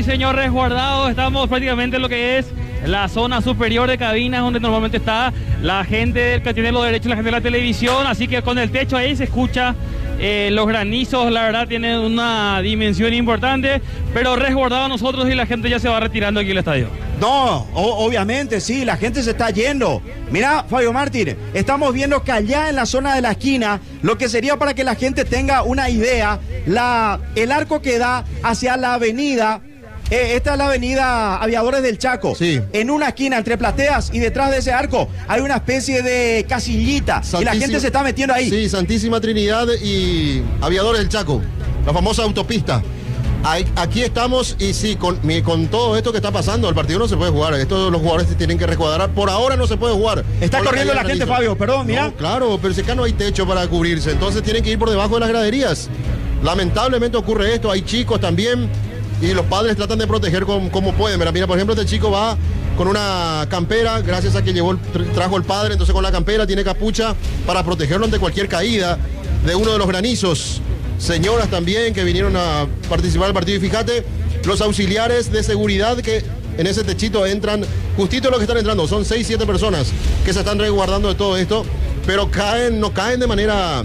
señor, resguardado. Estamos prácticamente en lo que es la zona superior de cabinas, donde normalmente está la gente que tiene los derechos, la gente de la televisión. Así que con el techo ahí se escucha los granizos. La verdad tienen una dimensión importante, pero resguardado nosotros, y la gente ya se va retirando aquí al estadio. No, obviamente sí, la gente se está yendo. Mira, Fabio Martín, estamos viendo que allá en la zona de la esquina, lo que sería, para que la gente tenga una idea, el arco que da hacia la avenida, esta es la avenida Aviadores del Chaco. Sí. En una esquina entre plateas, y detrás de ese arco hay una especie de casillita, y la gente se está metiendo ahí. Sí, Santísima Trinidad y Aviadores del Chaco, la famosa autopista. Aquí estamos, y sí, con todo esto que está pasando, el partido no se puede jugar. Estos los jugadores tienen que resguardar. Por ahora no se puede jugar. Está corriendo la gente, Fabio, perdón, mira. No, claro, pero si acá no hay techo para cubrirse, entonces tienen que ir por debajo de las graderías. Lamentablemente ocurre esto, hay chicos también, y los padres tratan de proteger como pueden. Mira, por ejemplo, este chico va con una campera, gracias a que trajo el padre, entonces con la campera tiene capucha para protegerlo ante cualquier caída de uno de los granizos. Señoras también que vinieron a participar del partido, y fíjate, los auxiliares de seguridad que en ese techito entran, justito los que están entrando, son 6, 7 personas que se están resguardando de todo esto, pero no caen de manera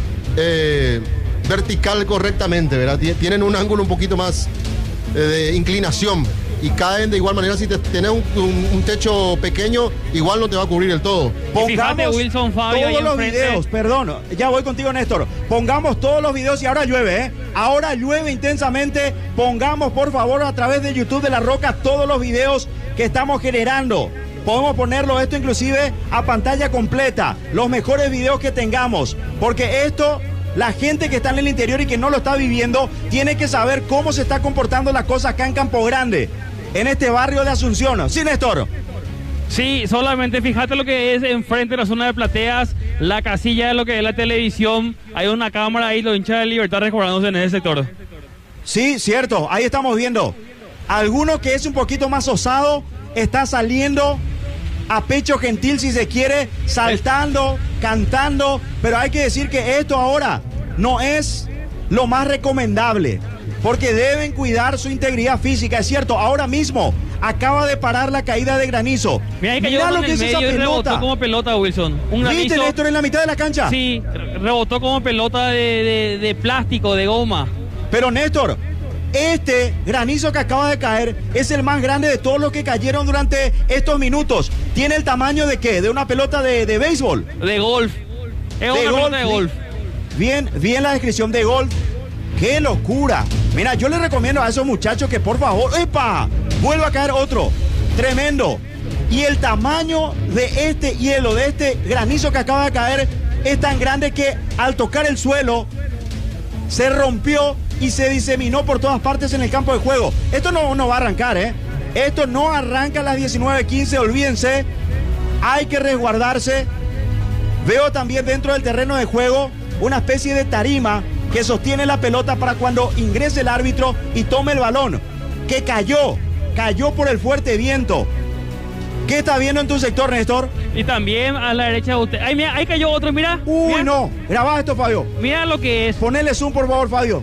vertical correctamente, ¿verdad? Tienen un ángulo un poquito más de inclinación, y caen de igual manera. Si tenés un techo pequeño, igual no te va a cubrir el todo. Pongamos Wilson, Fabio, todos los videos, perdón, ya voy contigo, Néstor. Pongamos todos los videos, y ahora llueve, ahora llueve intensamente. Pongamos, por favor, a través de YouTube de La Roca, todos los videos que estamos generando. Podemos ponerlo esto inclusive a pantalla completa, los mejores videos que tengamos, porque esto, la gente que está en el interior y que no lo está viviendo, tiene que saber cómo se está comportando la cosa acá en Campo Grande, en este barrio de Asunción. ¿Sí, Néstor? Sí, solamente fíjate lo que es enfrente de la zona de plateas, la casilla de lo que es la televisión. Hay una cámara ahí, los hinchas de Libertad resguardándose en ese sector. Sí, cierto, ahí estamos viendo. Alguno que es un poquito más osado está saliendo a pecho gentil, si se quiere, saltando, cantando, pero hay que decir que esto ahora no es lo más recomendable, porque deben cuidar su integridad física. Es cierto, ahora mismo acaba de parar la caída de granizo. Mirá lo que es esa pelota. Rebotó como pelota, Wilson. ¿Viste, Néstor, en la mitad de la cancha? Sí, rebotó como pelota de plástico, de goma. Pero, Néstor, este granizo que acaba de caer es el más grande de todos los que cayeron durante estos minutos. ¿Tiene el tamaño de qué? ¿De una pelota de béisbol? De golf. Es una pelota de golf. Bien la descripción de golf. ¡Qué locura! Mira, yo les recomiendo a esos muchachos que por favor, ¡epa!, vuelva a caer otro. Tremendo. Y el tamaño de este hielo, de este granizo que acaba de caer, es tan grande que al tocar el suelo se rompió y se diseminó por todas partes en el campo de juego. Esto no va a arrancar, ¿eh? Esto no arranca a las 19:15, olvídense. Hay que resguardarse. Veo también dentro del terreno de juego una especie de tarima que sostiene la pelota para cuando ingrese el árbitro y tome el balón, que cayó por el fuerte viento. ¿Qué está viendo en tu sector, Néstor? Y también a la derecha de usted. Ay, mira, ahí cayó otro, mira. Uy, mira. No, grabá esto, Fabio. Mira lo que es. Ponele zoom, por favor, Fabio.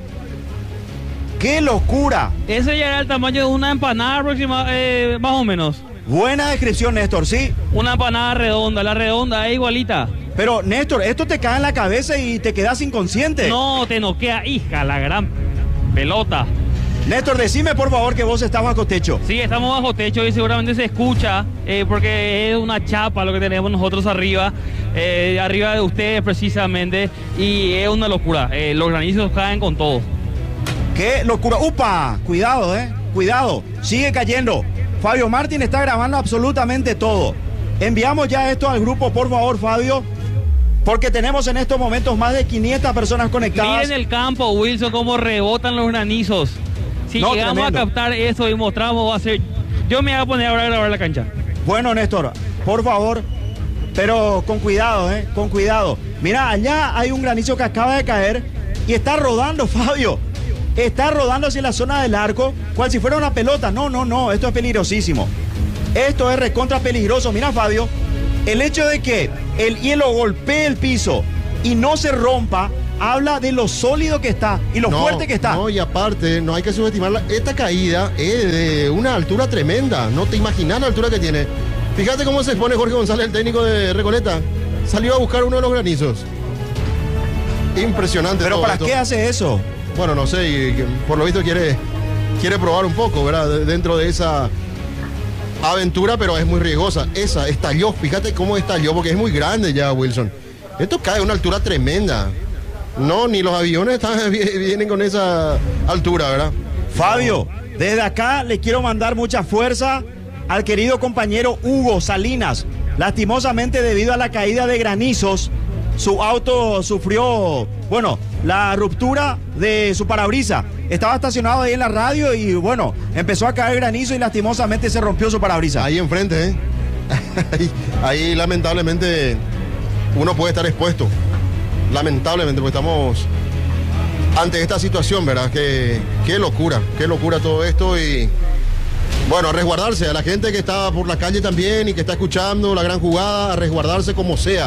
¡Qué locura! Ese ya era el tamaño de una empanada aproximadamente, más o menos. Buena descripción, Néstor, sí. Una empanada redonda, la redonda es igualita. Pero, Néstor, esto te cae en la cabeza y te quedas inconsciente. No, te noquea, hija, la gran pelota. Néstor, decime por favor que vos estás bajo techo. Sí, estamos bajo techo y seguramente se escucha, porque es una chapa lo que tenemos nosotros arriba, arriba de ustedes precisamente, y es una locura. Los granizos caen con todo. ¡Qué locura! ¡Upa! Cuidado, cuidado, sigue cayendo. Fabio Martín está grabando absolutamente todo. Enviamos ya esto al grupo, por favor, Fabio, porque tenemos en estos momentos más de 500 personas conectadas. Miren el campo, Wilson, cómo rebotan los granizos. Si llegamos tremendo a captar eso y mostramos, va a ser... Yo me voy a poner ahora a grabar la cancha. Bueno, Néstor, por favor, pero con cuidado, con cuidado. Mira, allá hay un granizo que acaba de caer y está rodando, Fabio. Está rodando hacia la zona del arco, cual si fuera una pelota. No, esto es peligrosísimo. Esto es recontra peligroso. Mira, Fabio, el hecho de que el hielo golpee el piso y no se rompa, habla de lo sólido que está y lo fuerte que está. No, y aparte, no hay que subestimarla. Esta caída es de una altura tremenda. No te imaginas la altura que tiene. Fíjate cómo se expone Jorge González, el técnico de Recoleta. Salió a buscar uno de los granizos. Impresionante. ¿Pero para qué hace eso? Bueno, no sé, y por lo visto quiere probar un poco, ¿verdad? Dentro de esa aventura, pero es muy riesgosa. Esa estalló, fíjate cómo estalló, porque es muy grande ya, Wilson. Esto cae a una altura tremenda. No, ni los aviones vienen con esa altura, ¿verdad? Fabio, desde acá le quiero mandar mucha fuerza al querido compañero Hugo Salinas. Lastimosamente, debido a la caída de granizos, su auto sufrió, bueno, la ruptura de su parabrisas. Estaba estacionado ahí en la radio y, bueno, empezó a caer granizo y lastimosamente se rompió su parabrisas. Ahí enfrente, ¿eh? ahí lamentablemente uno puede estar expuesto. Lamentablemente, porque estamos ante esta situación, ¿verdad? Qué locura todo esto. Y bueno, a resguardarse, a la gente que está por la calle también y que está escuchando la gran jugada, a resguardarse como sea.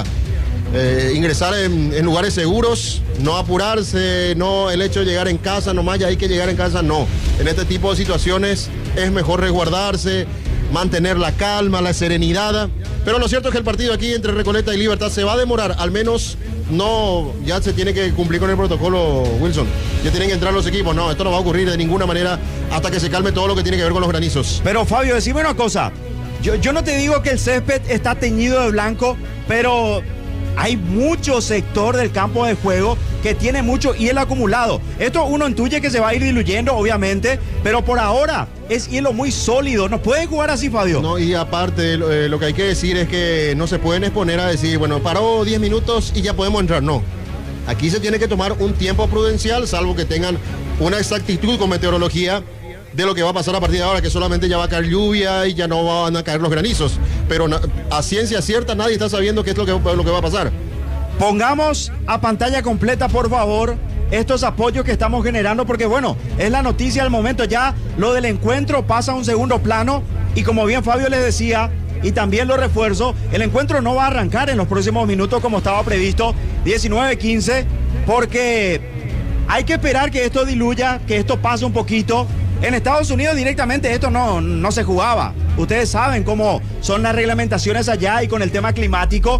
Ingresar en lugares seguros, no apurarse, no el hecho de llegar en casa, nomás ya hay que llegar en casa, no. En este tipo de situaciones es mejor resguardarse, mantener la calma, la serenidad. Pero lo cierto es que el partido aquí entre Recoleta y Libertad se va a demorar, al menos no, ya se tiene que cumplir con el protocolo, Wilson. Ya tienen que entrar los equipos, no, esto no va a ocurrir de ninguna manera hasta que se calme todo lo que tiene que ver con los granizos. Pero Fabio, decime una cosa, yo no te digo que el césped está teñido de blanco, pero hay mucho sector del campo de juego que tiene mucho hielo acumulado. Esto uno intuye que se va a ir diluyendo, obviamente, pero por ahora es hielo muy sólido. No pueden jugar así, Fabio. No, y aparte, lo que hay que decir es que no se pueden exponer a decir, bueno, paró 10 minutos y ya podemos entrar. No. Aquí se tiene que tomar un tiempo prudencial, salvo que tengan una exactitud con meteorología de lo que va a pasar a partir de ahora, que solamente ya va a caer lluvia y ya no van a caer los granizos. Pero a ciencia cierta nadie está sabiendo qué es lo que va a pasar. Pongamos a pantalla completa, por favor, estos apoyos que estamos generando, porque bueno, es la noticia del momento. Ya lo del encuentro pasa a un segundo plano y como bien Fabio les decía, y también lo refuerzo, el encuentro no va a arrancar en los próximos minutos como estaba previsto, 19:15, porque hay que esperar que esto diluya, que esto pase un poquito. En Estados Unidos directamente esto no se jugaba. Ustedes saben cómo son las reglamentaciones allá y con el tema climático.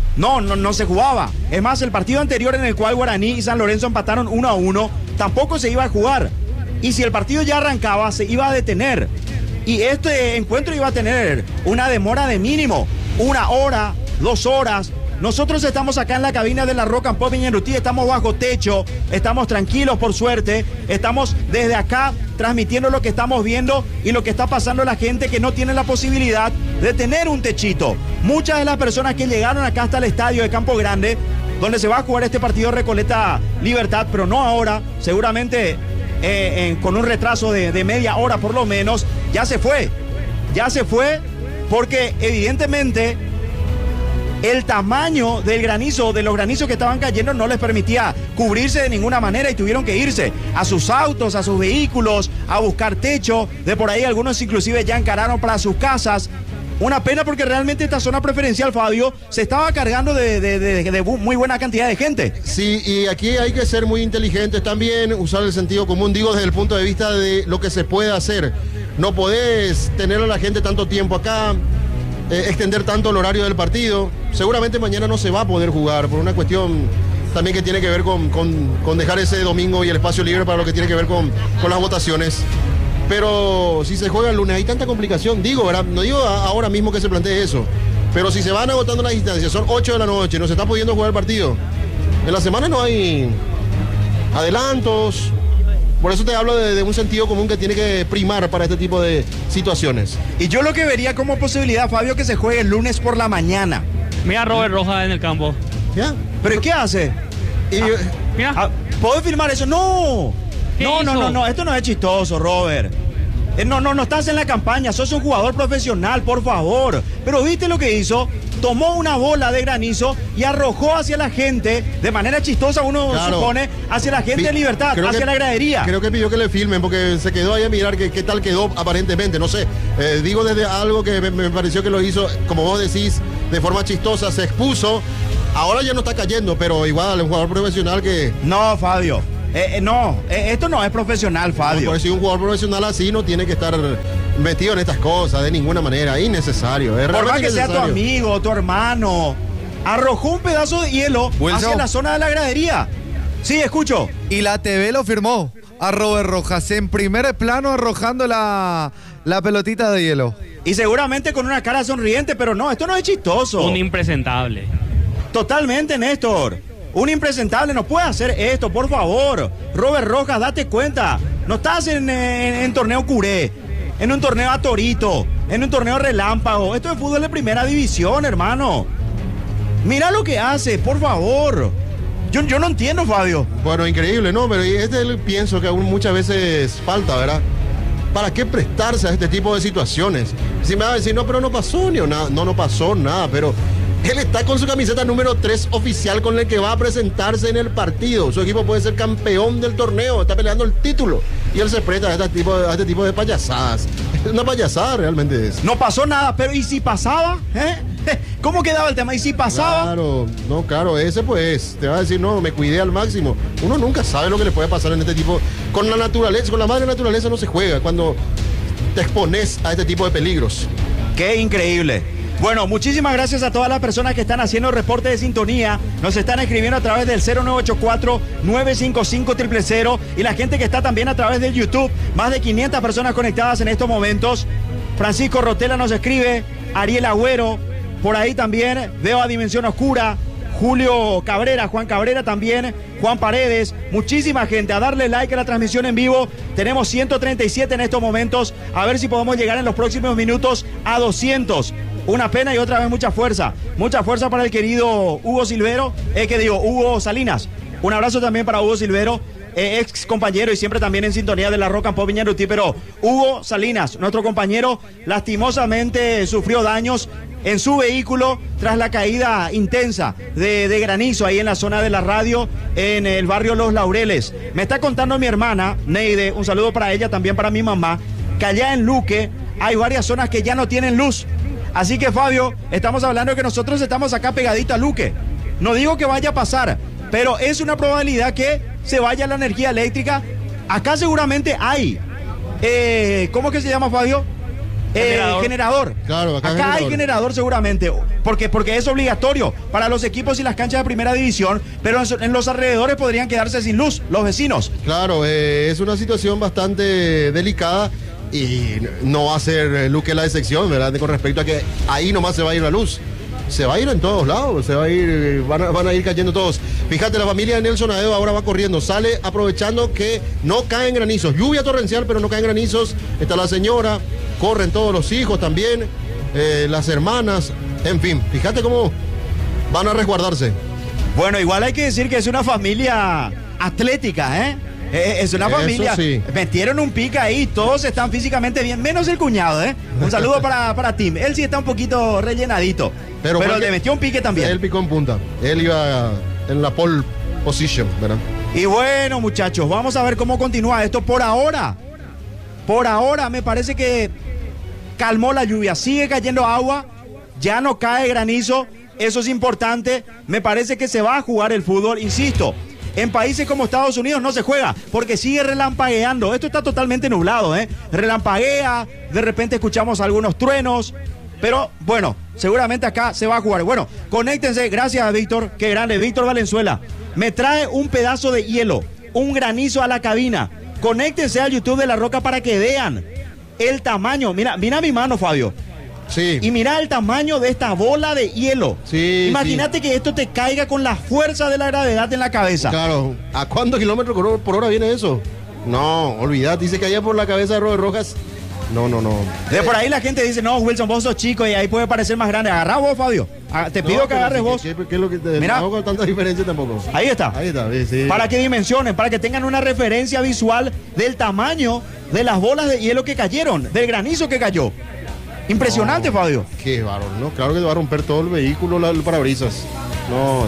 No se jugaba. Es más, el partido anterior en el cual Guaraní y San Lorenzo empataron 1-1, tampoco se iba a jugar. Y si el partido ya arrancaba, se iba a detener. Y este encuentro iba a tener una demora de mínimo 1 hora, 2 horas. Nosotros estamos acá en la cabina de la Rock and Pop Ñerutí, estamos bajo techo, estamos tranquilos por suerte, estamos desde acá transmitiendo lo que estamos viendo y lo que está pasando a la gente que no tiene la posibilidad de tener un techito. Muchas de las personas que llegaron acá hasta el estadio de Campo Grande, donde se va a jugar este partido Recoleta Libertad, pero no ahora, seguramente con un retraso de media hora por lo menos, ya se fue porque evidentemente el tamaño del granizo, de los granizos que estaban cayendo, no les permitía cubrirse de ninguna manera y tuvieron que irse a sus autos, a sus vehículos, a buscar techo. De por ahí algunos inclusive ya encararon para sus casas. Una pena porque realmente esta zona preferencial, Fabio, se estaba cargando de muy buena cantidad de gente. Sí, y aquí hay que ser muy inteligentes también, usar el sentido común, digo, desde el punto de vista de lo que se puede hacer. No podés tener a la gente tanto tiempo acá, extender tanto el horario del partido. Seguramente mañana no se va a poder jugar por una cuestión también que tiene que ver con dejar ese domingo y el espacio libre para lo que tiene que ver con las votaciones. Pero si se juega el lunes hay tanta complicación, digo, ¿verdad? No digo ahora mismo que se plantee eso, pero si se van agotando las instancias, son 8 de la noche, no se está pudiendo jugar el partido. En la semana no hay adelantos. Por eso te hablo de un sentido común que tiene que primar para este tipo de situaciones. Y yo lo que vería como posibilidad, Fabio, que se juegue el lunes por la mañana. Mira a Robert Rojas en el campo. ¿Ya? ¿Pero qué hace? Mira. ¿Puedo filmar eso? ¡No! No, hizo? Esto no es chistoso, Robert. No estás en la campaña, sos un jugador profesional, por favor. Pero ¿viste lo que hizo? Tomó una bola de granizo y arrojó hacia la gente, de manera chistosa uno supone, hacia la gente de Libertad, hacia la gradería. Creo que pidió que le filmen porque se quedó ahí a mirar qué tal quedó aparentemente, no sé. Digo desde algo que me pareció que lo hizo, como vos decís, de forma chistosa, se expuso Ahora ya no está cayendo, pero igual es un jugador profesional que... No, Fabio. Esto no es profesional, Fabio. Por si un jugador profesional así no tiene que estar metido en estas cosas de ninguna manera. Innecesario. Es Por más que sea tu innecesario. amigo, tu hermano, arrojó un pedazo de hielo Wilson. hacia la zona de la gradería. Sí, escucho. Y la TV lo firmó a Robert Rojas en primer plano arrojando la pelotita de hielo. Y seguramente con una cara sonriente, pero no, esto no es chistoso. Un impresentable. Totalmente, Néstor. Un impresentable no puede hacer esto, por favor. Robert Rojas, date cuenta. No estás en torneo Curé, en un torneo a Torito, en un torneo relámpago. Esto es fútbol de primera división, hermano. Mira lo que hace, por favor. Yo no entiendo, Fabio. Bueno, increíble, ¿no? Pero pienso que aún muchas veces falta, ¿verdad? ¿Para qué prestarse a este tipo de situaciones? Si me va a decir, no, pero no pasó ni nada. No pasó nada, pero él está con su camiseta número 3 oficial con el que va a presentarse en el partido. Su equipo puede ser campeón del torneo, está peleando el título. Y él se presta a este tipo de payasadas. Es una payasada realmente es. No pasó nada, pero ¿y si pasaba? ¿Cómo quedaba el tema? ¿Y si pasaba? Claro, ese pues, te va a decir, no, me cuidé al máximo. Uno nunca sabe lo que le puede pasar en este tipo. Con la naturaleza, con la madre naturaleza no se juega cuando te expones a este tipo de peligros. ¡Qué increíble! Bueno, muchísimas gracias a todas las personas que están haciendo reporte de sintonía. Nos están escribiendo a través del 0984-955-000 y la gente que está también a través del YouTube. Más de 500 personas conectadas en estos momentos. Francisco Rotela nos escribe, Ariel Agüero, por ahí también veo a Dimensión Oscura, Julio Cabrera, Juan Cabrera también, Juan Paredes, muchísima gente a darle like a la transmisión en vivo. Tenemos 137 en estos momentos, a ver si podemos llegar en los próximos minutos a 200. Una pena y otra vez mucha fuerza para el querido Hugo Silvero, Hugo Salinas. Un abrazo también para Hugo Silvero, ex compañero y siempre también en sintonía de la Rock and Pop Viñarutí, pero Hugo Salinas, nuestro compañero, lastimosamente sufrió daños en su vehículo tras la caída intensa de granizo ahí en la zona de la radio en el barrio Los Laureles. Me está contando mi hermana, Neide, un saludo para ella, también para mi mamá, que allá en Luque hay varias zonas que ya no tienen luz. Así que, Fabio, estamos hablando de que nosotros estamos acá pegadito a Luque. No digo que vaya a pasar, pero es una probabilidad que se vaya la energía eléctrica. Acá seguramente hay, ¿cómo que se llama, Fabio? Generador. Claro, acá hay generador seguramente, porque es obligatorio para los equipos y las canchas de primera división, pero en los alrededores podrían quedarse sin luz los vecinos. Claro, es una situación bastante delicada y no va a ser Luque la excepción, ¿verdad? Con respecto a que ahí nomás se va a ir la luz. Se va a ir en todos lados, van a ir cayendo todos. Fíjate, la familia de Nelson Aedo ahora va corriendo, sale aprovechando que no caen granizos. Lluvia torrencial, pero no caen granizos. Está la señora, corren todos los hijos también, las hermanas, en fin. Fíjate cómo van a resguardarse. Bueno, igual hay que decir que es una familia atlética, ¿eh? Es una familia. Sí. Metieron un pica ahí, todos están físicamente bien, menos el cuñado, ¿eh? Un saludo para Tim. Él sí está un poquito rellenadito. Pero le metió un pique también. Él picó en punta. Él iba en la pole position, ¿verdad? Y bueno, muchachos, vamos a ver cómo continúa esto. Por ahora me parece que calmó la lluvia. Sigue cayendo agua, ya no cae granizo. Eso es importante. Me parece que se va a jugar el fútbol, insisto. En países como Estados Unidos no se juega porque sigue relampagueando. Esto está totalmente nublado, ¿eh? Relampaguea, de repente escuchamos algunos truenos. Pero bueno, seguramente acá se va a jugar. Bueno, conéctense. Gracias a Víctor. Qué grande. Víctor Valenzuela. Me trae un pedazo de hielo, un granizo a la cabina. Conéctense al YouTube de La Roca para que vean el tamaño. Mira mi mano, Fabio. Sí. Y mira el tamaño de esta bola de hielo. Sí. Imagínate que esto te caiga con la fuerza de la gravedad en la cabeza. Claro. ¿A cuántos kilómetros por hora viene eso? No, olvidad. Dice que allá por la cabeza de Robert Rojas. No. De por ahí la gente dice, no, Wilson, vos sos chico y ahí puede parecer más grande. Agarrá vos, Fabio. Te pido que agarres vos. ¿Qué es lo que te Mira. no hago con tanta diferencia tampoco? Ahí está. Sí. Para que dimensionen, para que tengan una referencia visual del tamaño de las bolas de hielo que cayeron, del granizo que cayó. Impresionante, Fabio. Qué bárbaro, ¿no? Claro que te va a romper todo el vehículo, el parabrisas. No.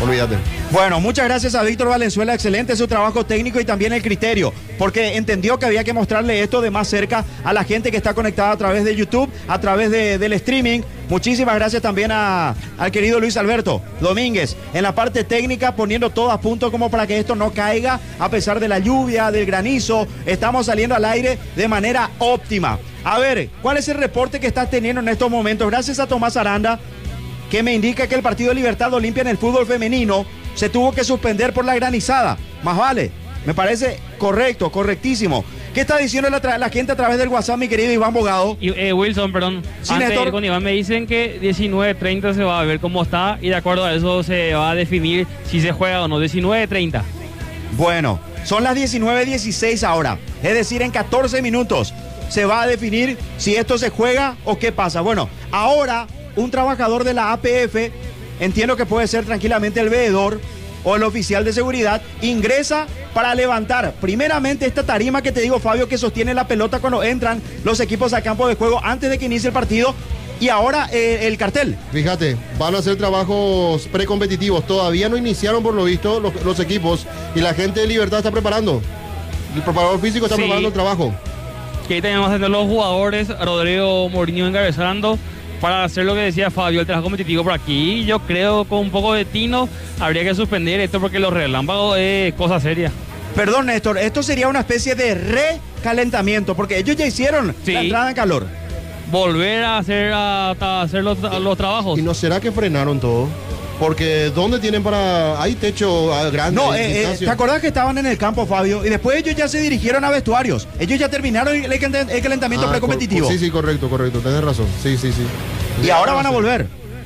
olvídate. Bueno, muchas gracias a Víctor Valenzuela, excelente su trabajo técnico y también el criterio, porque entendió que había que mostrarle esto de más cerca a la gente que está conectada a través de YouTube, a través del streaming. Muchísimas gracias también al querido Luis Alberto Domínguez, en la parte técnica, poniendo todo a punto como para que esto no caiga, a pesar de la lluvia, del granizo. Estamos saliendo al aire de manera óptima. A ver, ¿cuál es el reporte que estás teniendo en estos momentos? Gracias a Tomás Aranda, que me indica que el partido de Libertad Olimpia en el fútbol femenino se tuvo que suspender por la granizada. Más vale, me parece correcto, correctísimo. ¿Qué está diciendo la gente a través del WhatsApp, mi querido Iván Bogado? Wilson, perdón. Sí, Antes de Néstor. ir con Iván me dicen que 19:30 se va a ver cómo está y de acuerdo a eso se va a definir si se juega o no. 19:30. Bueno, son las 19:16 ahora, es decir, en 14 minutos se va a definir si esto se juega o qué pasa. Bueno, ahora un trabajador de la APF, entiendo que puede ser tranquilamente el veedor o el oficial de seguridad, ingresa para levantar primeramente esta tarima que te digo, Fabio, que sostiene la pelota cuando entran los equipos al campo de juego antes de que inicie el partido, y ahora el cartel. Fíjate, van a hacer trabajos precompetitivos. Todavía no iniciaron, por lo visto, los equipos. Y la gente de Libertad está preparando. El preparador físico está preparando el trabajo. Que ahí tenemos a tener los jugadores, Rodrigo Mourinho encabezando, para hacer lo que decía Fabio, el trabajo competitivo por aquí. Yo creo con un poco de tino habría que suspender esto porque los relámpagos es cosa seria. Perdón, Néstor, esto sería una especie de recalentamiento, porque ellos ya hicieron Sí. la entrada en calor. Volver a hacer los trabajos. ¿Y no será que frenaron todo? Porque ¿dónde tienen para...? Hay techo grande. No, hay ¿te gimnasio. acordás que estaban en el campo, Fabio? Y después ellos ya se dirigieron a vestuarios. Ellos ya terminaron el calentamiento precompetitivo. Sí, correcto, tenés razón. Sí. Y ahora van a volver.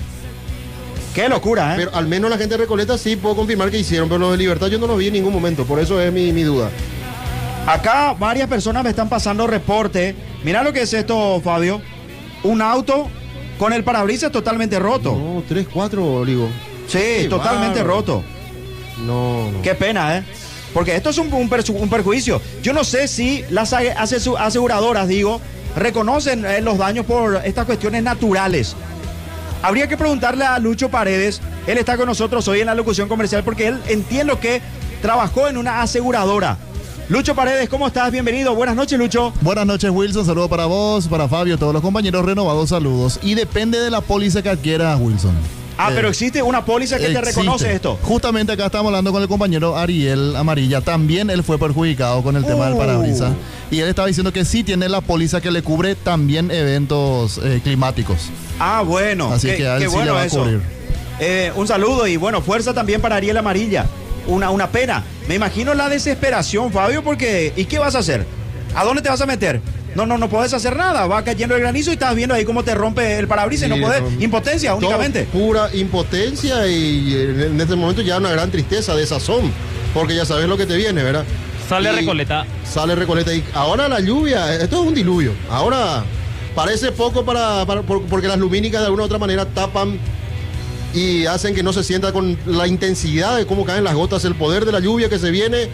Qué locura, ¿eh? Pero al menos la gente de Recoleta sí puedo confirmar que hicieron, pero los de Libertad yo no lo vi en ningún momento, por eso es mi duda. Acá varias personas me están pasando reporte. Mira lo que es esto, Fabio. Un auto con el parabrisas totalmente roto. No, 3, 4, Olivo. Sí, Qué totalmente bárbaro. roto. No. Qué pena, ¿eh? Porque esto es un perjuicio. Yo no sé si las aseguradoras, reconocen los daños por estas cuestiones naturales. Habría que preguntarle a Lucho Paredes. Él está con nosotros hoy en la locución comercial porque él entiendo que trabajó en una aseguradora. Lucho Paredes, ¿cómo estás? Bienvenido. Buenas noches, Lucho. Buenas noches, Wilson. Saludos para vos, para Fabio, todos los compañeros renovados. Saludos. Y depende de la póliza que adquieras, Wilson. Pero existe una póliza que te Existe. reconoce esto. Justamente acá estamos hablando con el compañero Ariel Amarilla. También él fue perjudicado con el tema del parabrisas. Y él estaba diciendo que sí tiene la póliza que le cubre también eventos climáticos. Bueno. Así que a él qué sí bueno le va a eso. cubrir. Un saludo y bueno, fuerza también para Ariel Amarilla. Una pena. Me imagino la desesperación, Fabio, porque ¿y qué vas a hacer? ¿A dónde te vas a meter? No puedes hacer nada. Va cayendo el granizo y estás viendo ahí cómo te rompe el parabrisas y no podés. Impotencia únicamente. Pura impotencia y en este momento ya una gran tristeza, desazón, porque ya sabes lo que te viene, ¿verdad? Sale Y Recoleta. Sale Recoleta y ahora la lluvia, esto es un diluvio. Ahora parece poco porque las lumínicas de alguna u otra manera tapan y hacen que no se sienta con la intensidad de cómo caen las gotas, el poder de la lluvia que se viene.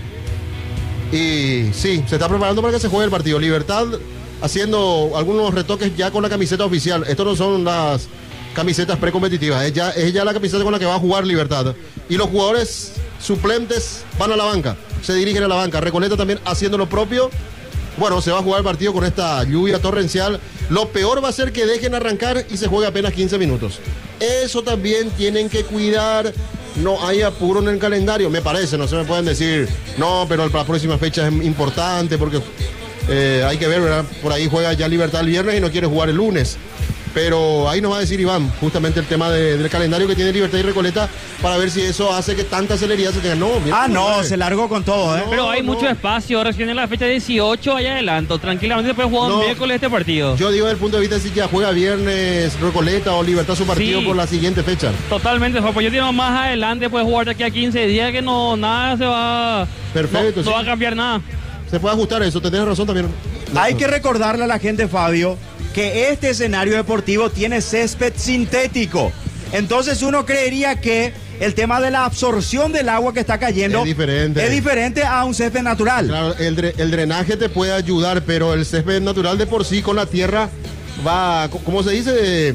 Y sí, se está preparando para que se juegue el partido. Libertad haciendo algunos retoques ya con la camiseta oficial. Estos no son las camisetas precompetitivas, es ya la camiseta con la que va a jugar Libertad. Y los jugadores suplentes van a la banca, se dirigen a la banca. Recoleta también haciendo lo propio. Bueno, se va a jugar el partido con esta lluvia torrencial. Lo peor va a ser que dejen arrancar y se juegue apenas 15 minutos. Eso también tienen que cuidar. No hay apuro en el calendario, me parece. No se me pueden decir, no, pero la próxima fecha es importante porque hay que ver, ¿verdad? Por ahí juega ya Libertad el viernes y no quiere jugar el lunes. Pero ahí nos va a decir Iván justamente el tema del calendario que tiene Libertad y Recoleta para ver si eso hace que tanta celeridad se tenga. Se largó con todo, ¿eh? Pero hay mucho espacio, recién en la fecha 18 allá adelanto. Tranquilamente se puede jugar un miércoles este partido. Yo digo desde el punto de vista si ya juega viernes Recoleta o Libertad su partido Sí. por la siguiente fecha. Totalmente, pues yo digo más adelante, puede jugar de aquí a 15 días que nada se va. Perfecto, No sí. va a cambiar nada. Se puede ajustar eso, tenés razón también. Hay que recordarle a la gente, Fabio, que este escenario deportivo tiene césped sintético. Entonces uno creería que el tema de la absorción del agua que está cayendo Es diferente. a un césped natural. Claro, el drenaje te puede ayudar, pero el césped natural de por sí con la tierra va, ¿cómo se dice?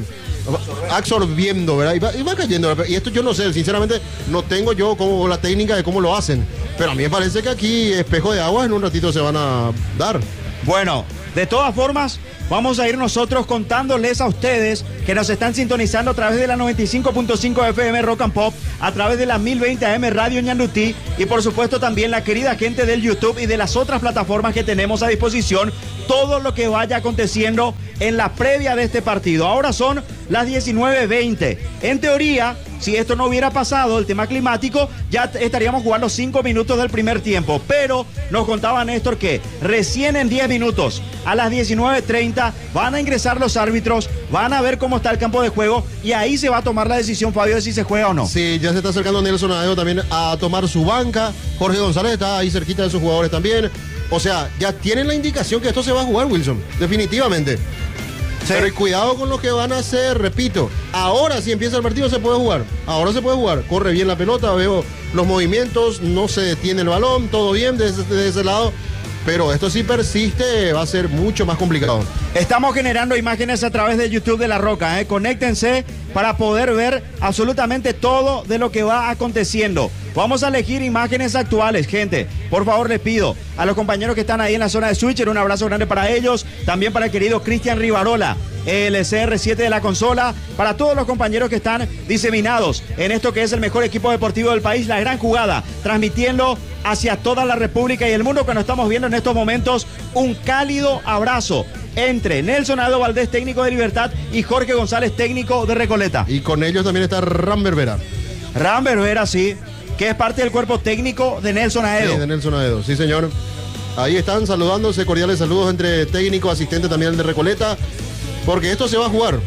absorbiendo, ¿verdad? Y va cayendo. Y esto yo no sé, sinceramente, no tengo yo como la técnica de cómo lo hacen. Pero a mí me parece que aquí espejo de agua en un ratito se van a dar. Bueno, de todas formas, vamos a ir nosotros contándoles a ustedes que nos están sintonizando a través de la 95.5 FM Rock and Pop, a través de la 1020 AM Radio Ñandutí y por supuesto también la querida gente del YouTube y de las otras plataformas que tenemos a disposición, todo lo que vaya aconteciendo en la previa de este partido. Ahora son las 19:20. En teoría, si esto no hubiera pasado, el tema climático, ya estaríamos jugando 5 minutos del primer tiempo. Pero nos contaba Néstor que recién en 10 minutos, a las 19:30, van a ingresar los árbitros, van a ver cómo está el campo de juego y ahí se va a tomar la decisión, Fabio, de si se juega o no. Sí, ya se está acercando Nelson Aedo también a tomar su banca. Jorge González está ahí cerquita de sus jugadores también. O sea, ya tienen la indicación que esto se va a jugar, Wilson, definitivamente. Sí. Pero cuidado con lo que van a hacer, repito. Ahora si empieza el partido se puede jugar. Ahora se puede jugar. Corre bien la pelota, veo los movimientos, no se detiene el balón, todo bien desde ese lado. Pero esto si persiste va a ser mucho más complicado. Estamos generando imágenes a través de YouTube de La Roca. Conéctense para poder ver absolutamente todo de lo que va aconteciendo. Vamos a elegir imágenes actuales, gente. Por favor, les pido a los compañeros que están ahí en la zona de Switcher, un abrazo grande para ellos. También para el querido Cristian Rivarola, el CR7 de la consola. Para todos los compañeros que están diseminados en esto que es el mejor equipo deportivo del país, La Gran Jugada, transmitiendo hacia toda la República y el mundo que nos estamos viendo en estos momentos. Un cálido abrazo entre Nelson Aedo Valdés, técnico de Libertad, y Jorge González, técnico de Recoleta. Y con ellos también está Ram Berbera. Ram Berbera, sí, que es parte del cuerpo técnico de Nelson Aedo. Sí, de Nelson Aedo, sí señor. Ahí están saludándose, cordiales saludos entre técnico, asistente también de Recoleta, porque esto se va a jugar,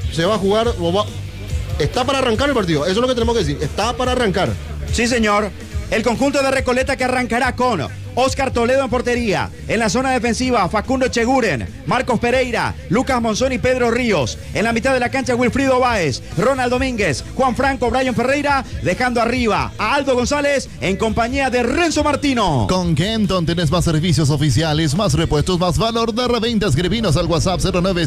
está para arrancar el partido, eso es lo que tenemos que decir, está para arrancar. Sí señor, el conjunto de Recoleta que arrancará con Oscar Toledo en portería. En la zona defensiva, Facundo Cheguren, Marcos Pereira, Lucas Monzón y Pedro Ríos. En la mitad de la cancha, Wilfrido Báez, Ronald Domínguez, Juan Franco, Brian Ferreira, dejando arriba a Aldo González en compañía de Renzo Martino. Con Kenton tienes más servicios oficiales, más repuestos, más valor de reventa. Escribinos al WhatsApp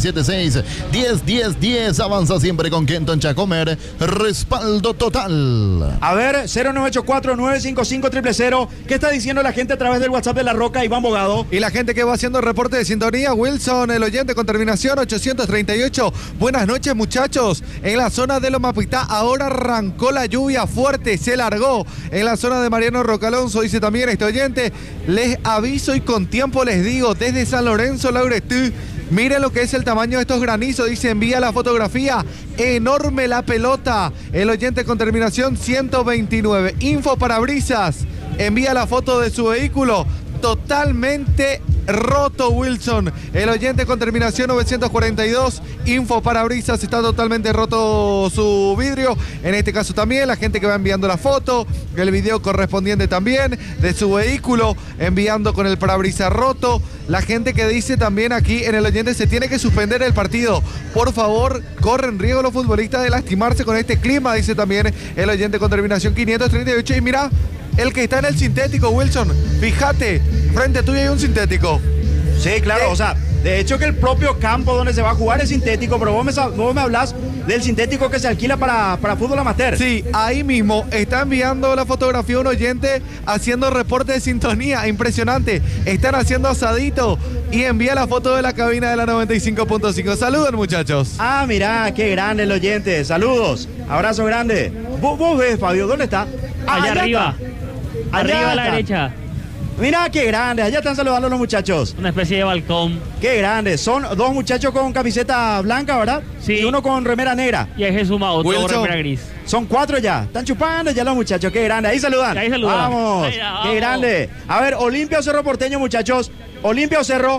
0976-101010. Avanza siempre con Kenton Chacomer. Respaldo total. A ver, 0984-955-000. ¿Qué está diciendo la gente a través del WhatsApp de La Roca, Iván Bogado? Y la gente que va haciendo el reporte de sintonía, Wilson, el oyente con terminación 838. Buenas noches, muchachos. En la zona de Lomapitá ahora arrancó la lluvia fuerte, se largó. En la zona de Mariano Rocalonso, dice también este oyente, les aviso y con tiempo les digo, desde San Lorenzo, Lauretú, miren lo que es el tamaño de estos granizos, dice, envía la fotografía, enorme la pelota. El oyente con terminación 129. Info Parabrisas, envía la foto de su vehículo, totalmente roto, Wilson. El oyente con terminación 942, Info Parabrisas, está totalmente roto su vidrio. En este caso también la gente que va enviando la foto, el video correspondiente también de su vehículo, enviando con el parabrisas roto. La gente que dice también aquí en el oyente, se tiene que suspender el partido. Por favor, corren riesgo los futbolistas de lastimarse con este clima, dice también el oyente con terminación 538. Y mira, el que está en el sintético, Wilson, fíjate, frente tuyo hay un sintético. Sí, claro, o sea, de hecho que el propio campo donde se va a jugar es sintético, pero vos me hablas del sintético que se alquila para fútbol amateur. Sí, ahí mismo está enviando la fotografía un oyente haciendo reporte de sintonía, impresionante. Están haciendo asadito y envía la foto de la cabina de la 95.5. Saluden, muchachos. Ah, mirá, qué grande el oyente, saludos, abrazo grande. ¿Vos ves, Fabio, dónde está? Allá arriba. Arriba a la derecha. Mira qué grande, allá están saludando los muchachos. Una especie de balcón. Qué grande, son dos muchachos con camiseta blanca, ¿verdad? Sí. Y uno con remera negra. Y ahí se suma otro con remera gris. Son 4 ya, están chupando ya los muchachos, qué grande, ahí saludan. Ahí saludan. Vamos, Ahí, vamos. Qué grande. A ver, Olimpia o Cerro Porteño, muchachos. Olimpia o Cerro,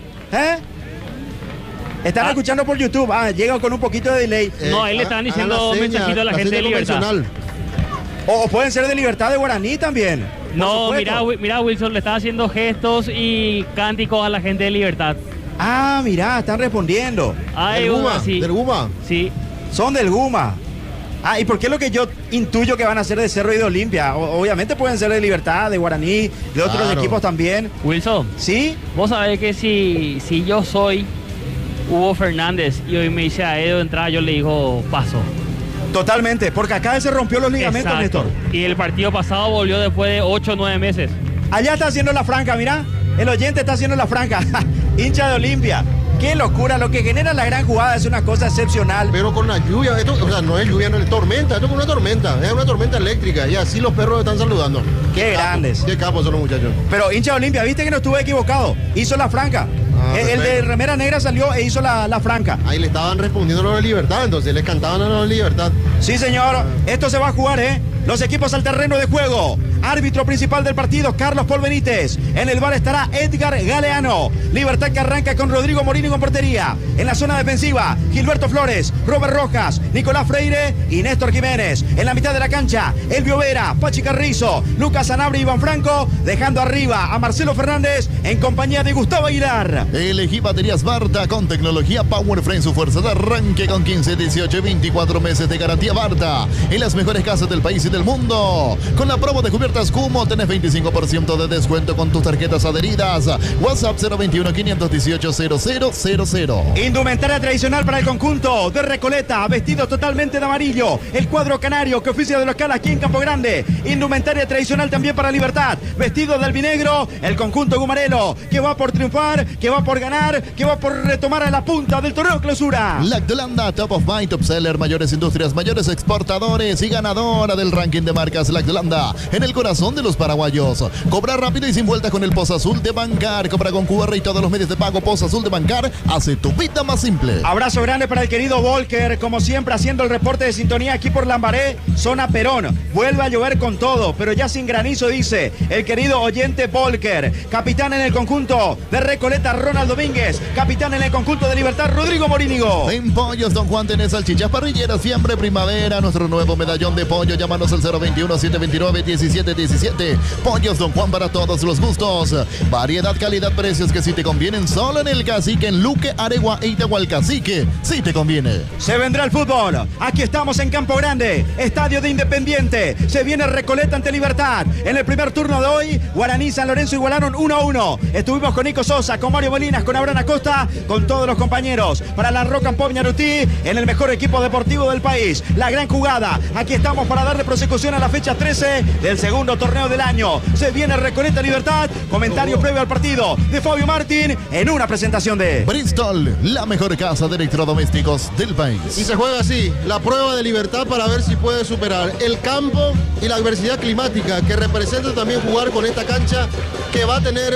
Están escuchando por YouTube, llega con un poquito de delay. No, ahí le están diciendo mensajitos a la gente de Libertad. O pueden ser de Libertad de Guaraní también. No, mira, Wilson, le está haciendo gestos y cánticos a la gente de Libertad. Ah, mira, están respondiendo. ¿Del Guma? Sí. ¿Del Guma? Sí. Son del Guma. ¿Y por qué lo que yo intuyo que van a ser de Cerro y de Olimpia? Obviamente pueden ser de Libertad, de Guaraní, de otros equipos también. Wilson. ¿Sí? Vos sabés que si yo soy Hugo Fernández, y hoy me dice a Edo de entrada, yo le digo paso. Totalmente, porque acá se rompió los ligamentos, Exacto. Néstor. Y el partido pasado volvió después de 8 o 9 meses. Allá está haciendo la franca, mira. El oyente está haciendo la franca. Hincha de Olimpia. Qué locura, lo que genera la gran jugada es una cosa excepcional. Pero con la lluvia, esto, o sea, no es lluvia, no es tormenta, esto es una tormenta, es una tormenta eléctrica y así los perros están saludando. Qué grandes. Qué capos son los muchachos. Pero hincha de Olimpia, viste que no estuve equivocado. Hizo la franca. El de remera negra salió e hizo la franca. Ahí le estaban respondiendo a los de Libertad, entonces les cantaban a los de Libertad. Sí, señor. Esto se va a jugar, ¿eh? Los equipos al terreno de juego. Árbitro principal del partido, Carlos Paul Benítez. En el bar estará Edgar Galeano. Libertad que arranca con Rodrigo Morini con portería. En la zona defensiva, Gilberto Flores, Robert Rojas, Nicolás Freire y Néstor Jiménez. En la mitad de la cancha, Elvio Vera, Pachi Carrizo, Lucas Sanabria y Iván Franco. Dejando arriba a Marcelo Fernández en compañía de Gustavo Aguilar. Elegí baterías Barta con tecnología Powerframe, su fuerza de arranque con 15, 18 y 24 meses de garantía Barta. En las mejores casas del país y del mundo. Con la promo de cubiertas Kumo tenés 25% de descuento con tus tarjetas adheridas. WhatsApp 021-518-0000. Indumentaria tradicional para el conjunto de Recoleta, vestidos totalmente de amarillo. El cuadro canario que oficia de local aquí en Campo Grande. Indumentaria tradicional también para Libertad, vestido de albinegro. El conjunto gumarelo que va por triunfar, que va por ganar, que va por retomar a la punta del torneo clausura. Lactolanda, Top of Mind, Top Seller, mayores industrias, mayores exportadores y ganadora del ranking de marcas Lactolanda. En el corazón de los paraguayos. Cobra rápido y sin vueltas con el Pozo Azul de Bancar. Compra con QR y todos los medios de pago. Pozo Azul de Bancar hace tu vida más simple. Abrazo grande para el querido Volker, como siempre haciendo el reporte de sintonía aquí por Lambaré, zona Perón. Vuelve a llover con todo, pero ya sin granizo, dice el querido oyente Volker. Capitán en el conjunto de Recoleta, Ronald Domínguez. Capitán en el conjunto de Libertad, Rodrigo Morínigo. En Pollos Don Juan tenés salchichas parrilleras, fiambre primavera, nuestro nuevo medallón de pollo. Llámanos al 021-729-1717. Pollos Don Juan para todos los gustos. Variedad, calidad, precios que si te convienen solo en el Cacique, en Luque, Aregua e Itahualcacique. Si te conviene. Se vendrá el fútbol. Aquí estamos en Campo Grande, estadio de Independiente. Se viene Recoleta ante Libertad. En el primer turno de hoy, Guaraní San Lorenzo igualaron 1-1. Estuvimos con Nico Sosa, con Mario Molinas, con Abraham Acosta, con todos los compañeros. Para la Roca Pop Ñarutí, en el mejor equipo deportivo del país. La gran jugada. Aquí estamos para darle prosecución a la fecha 13 del segundo torneo del año. Se viene Recoleta Libertad. Comentario previo al partido de Fabio Martín en una presentación de Bristol, la mejor casa de electrodomésticos del país. Y se juega así, la prueba de Libertad para ver si puede superar el campo y la adversidad climática que representa también jugar con esta cancha que va a tener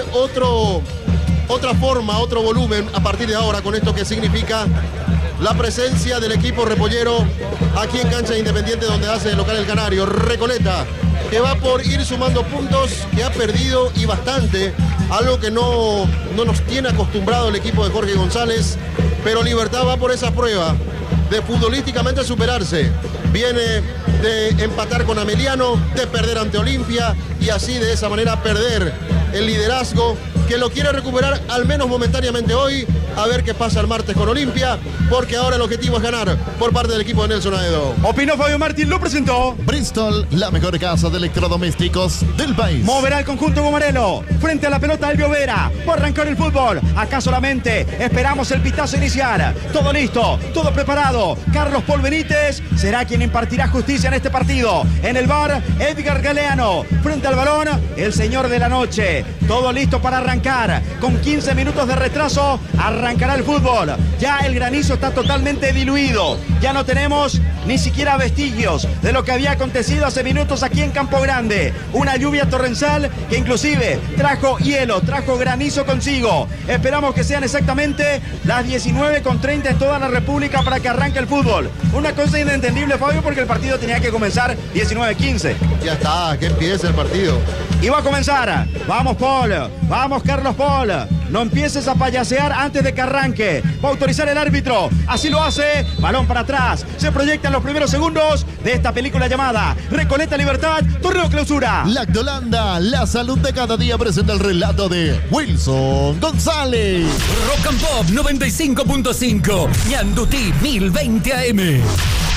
otra forma, otro volumen a partir de ahora con esto que significa la presencia del equipo repollero aquí en cancha Independiente donde hace el local el Canario. Recoleta que va por ir sumando puntos, que ha perdido y bastante, algo que no nos tiene acostumbrado el equipo de Jorge González, pero Libertad va por esa prueba de futbolísticamente superarse. Viene de empatar con Ameliano, de perder ante Olimpia y así de esa manera perder el liderazgo que lo quiere recuperar al menos momentáneamente hoy, a ver qué pasa el martes con Olimpia, porque ahora el objetivo es ganar por parte del equipo de Nelson Aedo. Opinó Fabio Martín, lo presentó Bristol, la mejor casa de electrodomésticos del país. Moverá el conjunto gumarelo frente a la pelota Elvio Vera. Va a arrancar el fútbol. Acá solamente esperamos el pitazo inicial. Todo listo, todo preparado. Carlos Paul Benítez será quien impartirá justicia en este partido. En el bar, Edgar Galeano. Frente al balón, el señor de la noche. Todo listo para arrancar. Con 15 minutos de retraso, arrancará el fútbol. Ya el granizo está totalmente diluido. Ya no tenemos ni siquiera vestigios de lo que había acontecido hace minutos aquí en Campo Grande. Una lluvia torrencial que inclusive trajo hielo, trajo granizo consigo. Esperamos que sean exactamente las 19:30 en toda la República para que arranque el fútbol. Una cosa inentendible, Fabio, porque el partido tenía que comenzar 19:15. Ya está, que empiece el partido. Y va a comenzar. Vamos, Paul. Vamos, Carlos Paul. No empieces a payasear antes de que arranque. Va a autorizar el árbitro. Así lo hace. Balón para atrás. Se proyectan los primeros segundos de esta película llamada Recoleta Libertad, torneo clausura. Lactolanda, la salud de cada día, presenta el relato de Wilson González. Rock and Pop 95.5, Ñandutí 1020 AM.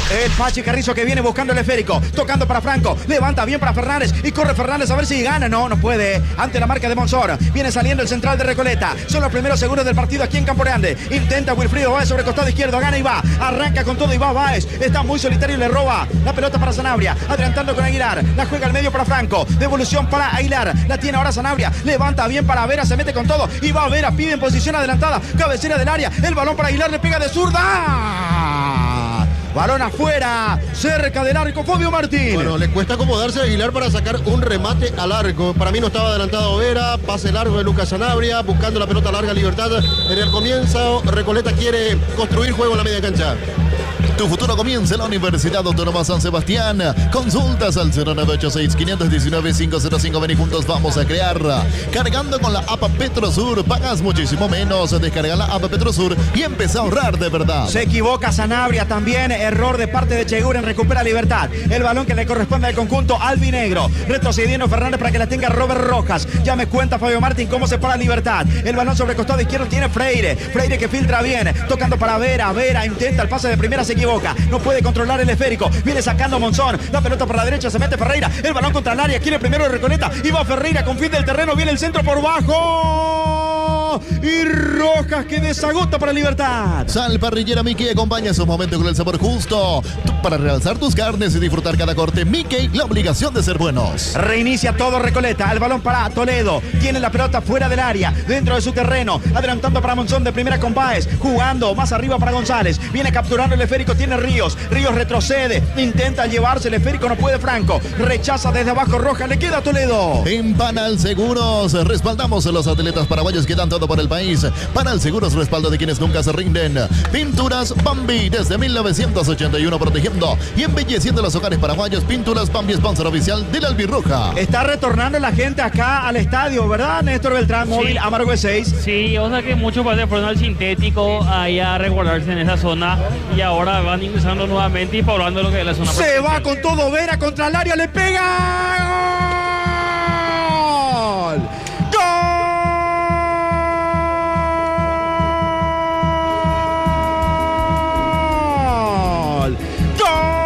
El Pachi Carrizo que viene buscando el esférico, tocando para Franco, levanta bien para Fernández y corre Fernández a ver si gana. No puede, ante la marca de Monzón. Viene saliendo el central de Recoleta. Son los primeros segundos del partido aquí en Campo Grande. Intenta Wilfrido Báez sobre costado izquierdo, gana y va, arranca con todo y va Báez. Está muy solitario y le roba la pelota para Sanabria, adelantando con Aguilar. La juega al medio para Franco, devolución para Aguilar. La tiene ahora Sanabria, levanta bien para Vera, se mete con todo y va Vera, pide en posición adelantada, cabecera del área. El balón para Aguilar, le pega de zurda. Balón afuera, cerca del arco, Fabio Martín. Bueno, le cuesta acomodarse a Aguilar para sacar un remate al arco. Para mí no estaba adelantado Vera, pase largo de Lucas Sanabria, buscando la pelota larga, Libertad. En el comienzo, Recoleta quiere construir juego en la media cancha. Tu futuro comienza en la Universidad Autónoma San Sebastián. Consultas al 0986-519-505. Ven y juntos vamos a crear. Cargando con la app Petrosur, pagas muchísimo menos. Descarga la app Petrosur y empieza a ahorrar de verdad. Se equivoca Sanabria también. Error de parte de Cheguren. Recupera Libertad. El balón que le corresponde al conjunto albinegro. Retrocediendo Fernández para que la tenga Robert Rojas. Ya me cuenta Fabio Martín cómo se para Libertad. El balón sobre el costado izquierdo tiene Freire. Freire que filtra bien. Tocando para Vera. Vera intenta el pase de primera, se equivoca. No puede controlar el esférico. Viene sacando Monzón. La pelota por la derecha, se mete Ferreira. El balón contra el área. Quiere primero Recoleta. Y va Ferreira con fin del terreno. Viene el centro por bajo. Y Rojas que desagota para Libertad. Sal Parrillera Mickey acompaña esos momentos con el sabor justo. Para realzar tus carnes y disfrutar cada corte. Mickey, la obligación de ser buenos. Reinicia todo Recoleta. El balón para Toledo. Tiene la pelota fuera del área. Dentro de su terreno. Adelantando para Monzón de primera con Báez. Jugando más arriba para González. Viene capturando el esférico. Tiene Ríos. Ríos retrocede. Intenta llevarse el esférico. No puede Franco. Rechaza desde abajo Rojas. Le queda a Toledo. En Panal Seguros respaldamos a los atletas paraguayos que dan todo por el país. Panal Seguros, respaldo de quienes nunca se rinden. Pinturas Bambi desde 1981 protegiendo y embelleciendo los hogares paraguayos. Pinturas Bambi, sponsor oficial de la Albirroja. Está retornando la gente acá al estadio, ¿verdad, Néstor Beltrán? Móvil Sí. Amargo 6. Sí, o sea que muchos países fueron al sintético ahí a resguardarse en esa zona y ahora van ingresando nuevamente y poblando lo que es la zona. Se va con todo Vera contra el área, le pega